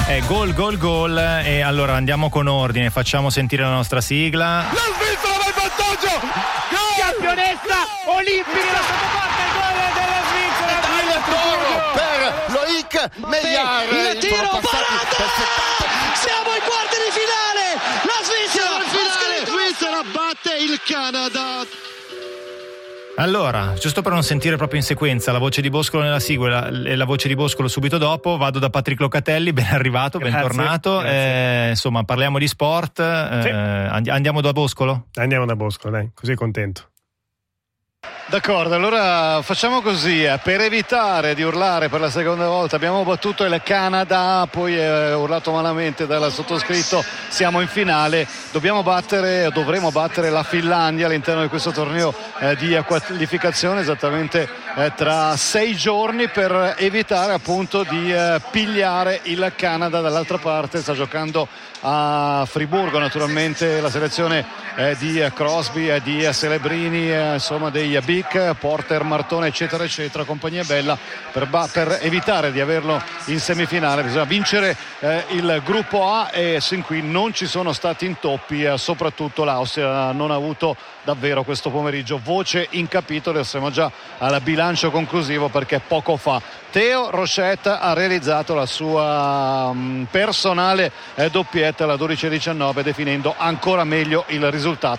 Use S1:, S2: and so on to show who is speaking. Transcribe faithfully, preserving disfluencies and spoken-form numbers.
S1: È gol, gol, gol. E allora andiamo con ordine, facciamo sentire la nostra sigla.
S2: La Svizzera va in vantaggio! Gol!
S3: Campionessa
S2: Gol!
S3: olimpica, la sottoporta il gol della Svizzera.
S2: Medaglia d'oro per Loic Meillard.
S4: Il tiro, parata! Siamo ai quarti di finale! La Svizzera,
S2: finale. Svizzera batte il Canada.
S1: Allora, giusto per non sentire proprio in sequenza la voce di Boscolo nella sigla e la voce di Boscolo subito dopo, vado da Patrick Locatelli, ben arrivato,
S5: Grazie,
S1: bentornato.
S5: grazie.
S1: Eh, insomma, parliamo di sport.
S5: Sì.
S1: Eh, andiamo da Boscolo?
S5: Andiamo da Boscolo, dai, così contento.
S6: D'accordo, allora facciamo così, eh, per evitare di urlare per la seconda volta, abbiamo battuto il Canada, poi è urlato malamente dal sottoscritto, siamo in finale, dobbiamo battere, dovremo battere la Finlandia all'interno di questo torneo eh, di qualificazione esattamente eh, tra sei giorni, per evitare appunto di eh, pigliare il Canada. Dall'altra parte sta giocando a Friburgo naturalmente la selezione eh, di Crosby, eh, di Celebrini, eh, insomma dei Big, Porter, Martone eccetera eccetera, compagnia bella. Per, ba- per evitare di averlo in semifinale bisogna vincere eh, il gruppo A, e sin qui non ci sono stati intoppi, eh, soprattutto l'Austria non ha avuto davvero questo pomeriggio voce in capitolo. Siamo già al bilancio conclusivo perché poco fa Theo Rochette ha realizzato la sua um, personale eh, doppietta alla dodici a diciannove, definendo ancora meglio il risultato.